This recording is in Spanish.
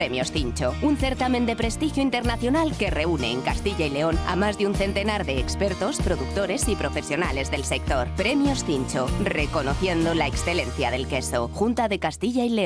Premios Cincho, un certamen de prestigio internacional que reúne en Castilla y León a más de un centenar de expertos, productores y profesionales del sector. Premios Cincho, reconociendo la excelencia del queso. Junta de Castilla y León.